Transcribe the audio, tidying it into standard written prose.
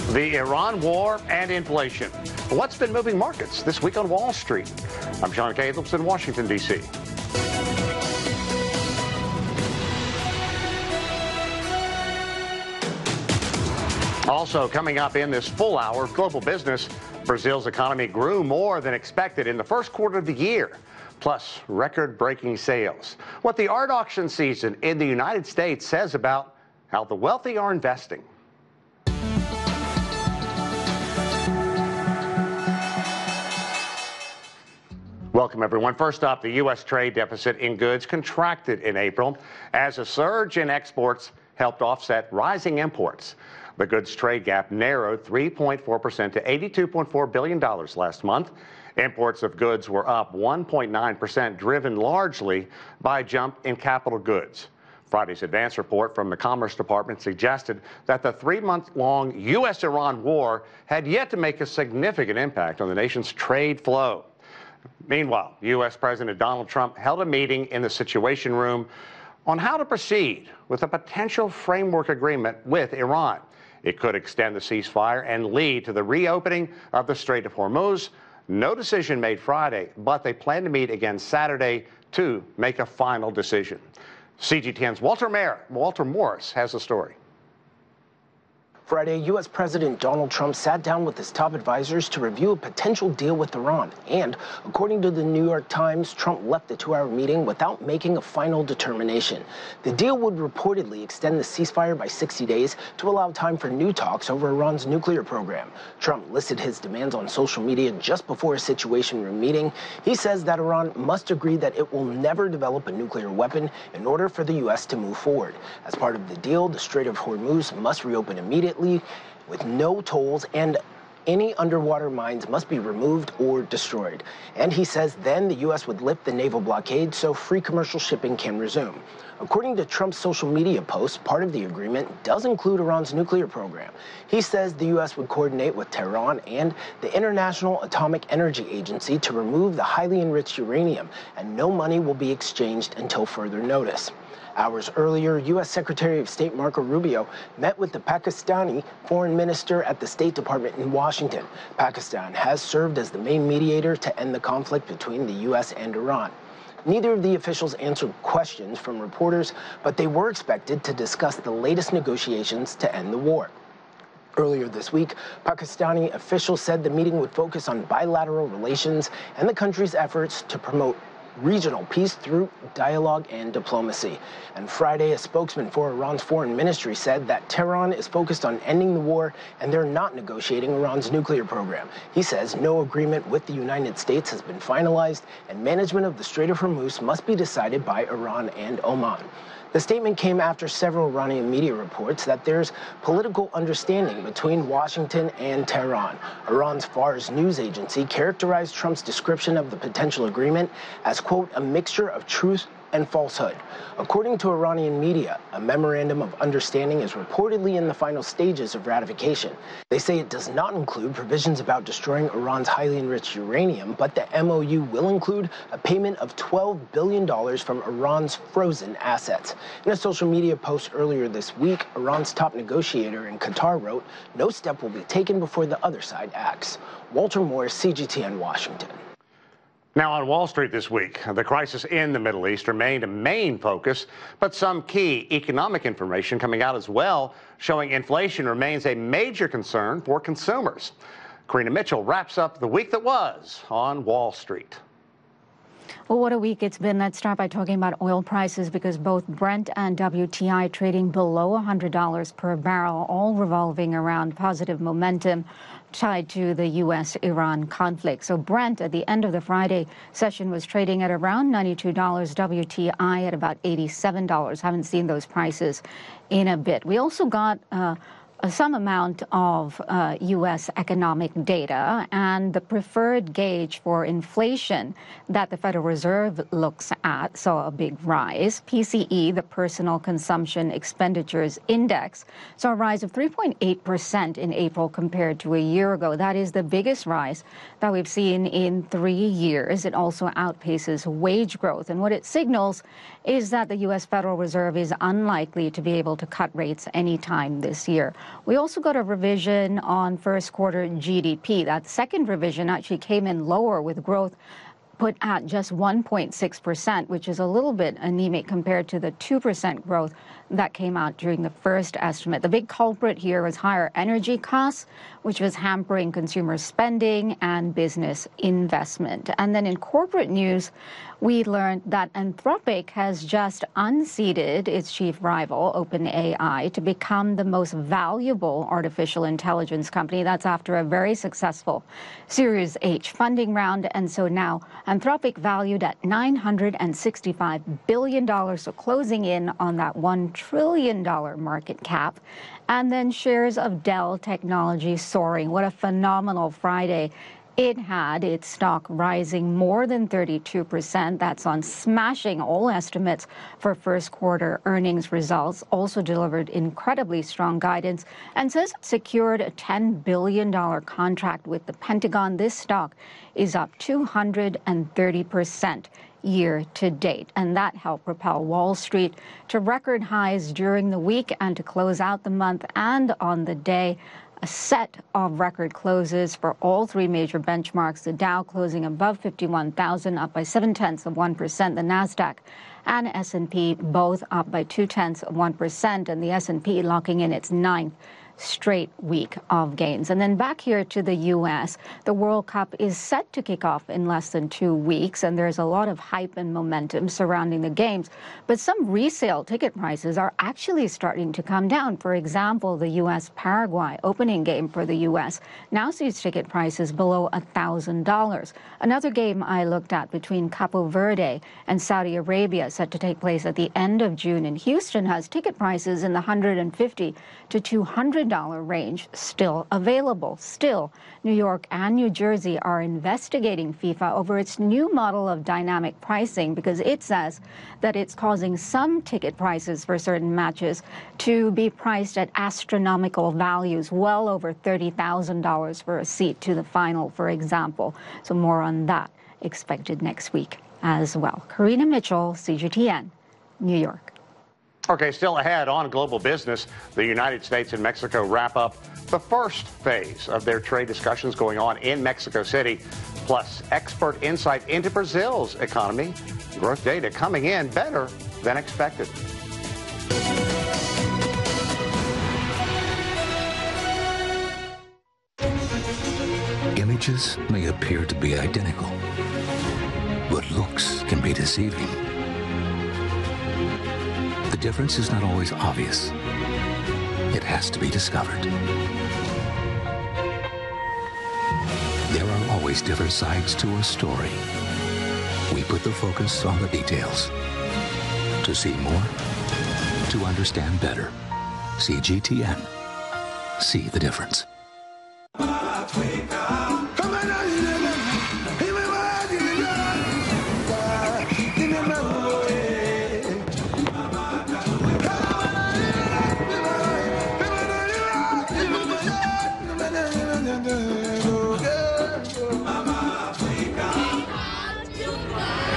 The Iran war and inflation. What's been moving markets this week on Wall Street? I'm Sean Cazles in Washington, D.C. Also coming up in this full hour of Global Business, Brazil's economy grew more than expected in the first quarter of the year, plus record-breaking sales. What the art auction season in the United States says about how the wealthy are investing. Welcome, everyone. First up, the U.S. trade deficit in goods contracted in April as a surge in exports helped offset rising imports. The goods trade gap narrowed 3.4% to $82.4 billion last month. Imports of goods were up 1.9%, driven largely by a jump in capital goods. Friday's advance report from the Commerce Department suggested that the 3-month-long U.S.-Iran war had yet to make a significant impact on the nation's trade flow. Meanwhile, U.S. President Donald Trump held a meeting in the Situation Room on how to proceed with a potential framework agreement with Iran. It could extend the ceasefire and lead to the reopening of the Strait of Hormuz. No decision made Friday, but they plan to meet again Saturday to make a final decision. CGTN's Walter Morris has the story. Friday, U.S. President Donald Trump sat down with his top advisors to review a potential deal with Iran. And according to the New York Times, Trump left the 2-hour meeting without making a final determination. The deal would reportedly extend the ceasefire by 60 days to allow time for new talks over Iran's nuclear program. Trump listed his demands on social media just before a Situation Room meeting. He says that Iran must agree that it will never develop a nuclear weapon in order for the U.S. to move forward. As part of the deal, the Strait of Hormuz must reopen immediately with no tolls, and any underwater mines must be removed or destroyed. And he says then the U.S. would lift the naval blockade so free commercial shipping can resume. According to Trump's social media posts, part of the agreement does include Iran's nuclear program. He says the U.S. would coordinate with Tehran and the International Atomic Energy Agency to remove the highly enriched uranium, and no money will be exchanged until further notice. Hours earlier, U.S. Secretary of State Marco Rubio met with the Pakistani foreign minister at the State Department in Washington. Pakistan has served as the main mediator to end the conflict between the U.S. and Iran. Neither of the officials answered questions from reporters, but they were expected to discuss the latest negotiations to end the war. Earlier this week, Pakistani officials said the meeting would focus on bilateral relations and the country's efforts to promote regional peace through dialogue and diplomacy. And Friday, a spokesman for Iran's foreign ministry said that Tehran is focused on ending the war and they're not negotiating Iran's nuclear program. He says no agreement with the United States has been finalized and management of the Strait of Hormuz must be decided by Iran and Oman. The statement came after several Iranian media reports that there's political understanding between Washington and Tehran. Iran's Fars news agency characterized Trump's description of the potential agreement as, quote, a mixture of truth and falsehood. According to Iranian media, a memorandum of understanding is reportedly in the final stages of ratification. They say it does not include provisions about destroying Iran's highly enriched uranium, but the MOU will include a payment of $12 billion from Iran's frozen assets. In a social media post earlier this week, Iran's top negotiator in Qatar wrote, "No step will be taken before the other side acts." Walter Morris, CGTN, Washington. Now on Wall Street this week, the crisis in the Middle East remained a main focus, but some key economic information coming out as well, showing inflation remains a major concern for consumers. Karina Mitchell wraps up the week that was on Wall Street. Well, what a week it's been. Let's start by talking about oil prices because both Brent and WTI trading below $100 per barrel, all revolving around positive momentum tied to the U.S.-Iran conflict. So Brent at the end of the Friday session was trading at around $92, WTI at about $87. Haven't seen those prices in a bit. We also got some amount of U.S. economic data, and the preferred gauge for inflation that the Federal Reserve looks at saw a big rise. PCE, the Personal Consumption Expenditures Index, saw a rise of 3.8% in April compared to a year ago. That is the biggest rise that we've seen in 3 years. It also outpaces wage growth, and what it signals is that the U.S. Federal Reserve is unlikely to be able to cut rates anytime this year. We also got a revision on first quarter GDP. That second revision actually came in lower, with growth put at just 1.6%, which is a little bit anemic compared to the 2% growth that came out during the first estimate. The big culprit here was higher energy costs, which was hampering consumer spending and business investment. And then in corporate news, we learned that Anthropic has just unseated its chief rival, OpenAI, to become the most valuable artificial intelligence company. That's after a very successful Series H funding round. And so now Anthropic, valued at $965 billion, so closing in on that $1 trillion market cap. And then shares of Dell Technologies soaring. What a phenomenal Friday it had, its stock rising more than 32%. That's on smashing all estimates for first quarter earnings results. Also delivered incredibly strong guidance and says it secured a $10 billion contract with the Pentagon. This stock is up 230% year to date, and that helped propel Wall Street to record highs during the week and to close out the month and on the day. A set of record closes for all three major benchmarks. The Dow closing above 51,000, up by 0.7%. The Nasdaq and S&P both up by 0.2%, and the S&P locking in its ninth straight week of gains. And then back here to the U.S., the World Cup is set to kick off in less than 2 weeks, and there's a lot of hype and momentum surrounding the games. But some resale ticket prices are actually starting to come down. For example, the U.S.-Paraguay opening game for the U.S. now sees ticket prices below $1,000. Another game I looked at between Capo Verde and Saudi Arabia, set to take place at the end of June in Houston, has ticket prices in the $150 to $200 range still available. Still, New York and New Jersey are investigating FIFA over its new model of dynamic pricing because it says that it's causing some ticket prices for certain matches to be priced at astronomical values, well over $30,000 for a seat to the final, for example. So more on that expected next week as well. Karina Mitchell, CGTN, New York. Okay, still ahead on global business, the United States and Mexico wrap up the first phase of their trade discussions going on in Mexico City, plus expert insight into Brazil's economy. Growth data coming in better than expected. Images may appear to be identical, but looks can be deceiving. The difference is not always obvious. It has to be discovered. There are always different sides to a story. We put the focus on the details. To see more, to understand better. CGTN. See the difference.